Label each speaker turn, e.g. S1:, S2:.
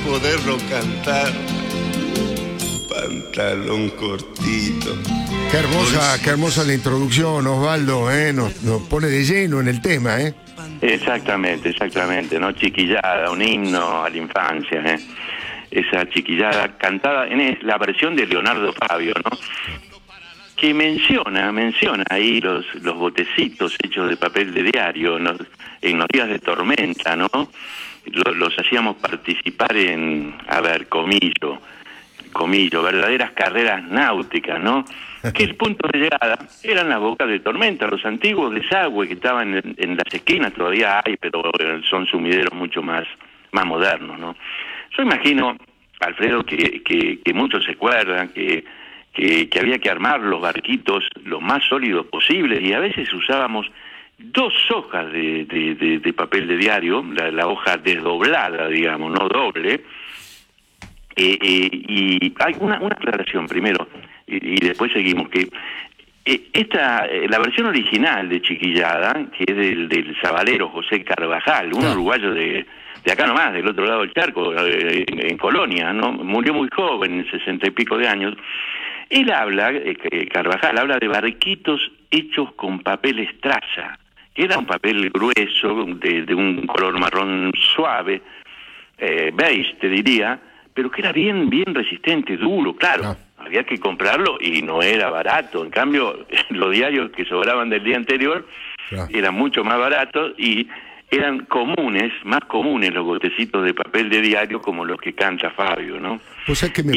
S1: poderlo cantar. Pantalón cortito.
S2: Qué hermosa la introducción, Osvaldo, nos pone de lleno en el tema,
S3: Exactamente, ¿no? Chiquillada, un himno a la infancia, Esa chiquillada cantada en la versión de Leonardo Fabio, ¿no? Que menciona ahí los botecitos hechos de papel de diario en los días de tormenta, ¿no? Los hacíamos participar en, Comillo, verdaderas carreras náuticas, ¿no? Que el punto de llegada eran las bocas de tormenta, los antiguos desagües que estaban en las esquinas, todavía hay, pero son sumideros mucho más modernos, ¿no? Yo imagino, Alfredo, que muchos se acuerdan que había que armar los barquitos lo más sólidos posibles y a veces usábamos 2 hojas de papel de diario, la hoja desdoblada, digamos, no doble. Y hay una aclaración primero y después seguimos, que la versión original de Chiquillada, que es del sabalero José Carvajal, un uruguayo de acá nomás, del otro lado del charco, en Colonia, ¿no? Murió muy joven, 60 y pico de años. Él habla, Carvajal habla de barquitos hechos con papel estraza, que era un papel grueso, de un color marrón suave, beige te diría, pero que era bien resistente, duro, claro. Había que comprarlo y no era barato. En cambio, los diarios que sobraban del día anterior eran mucho más baratos y eran más comunes los botecitos de papel de diario como los que canta Fabio, ¿no?
S2: Pues es que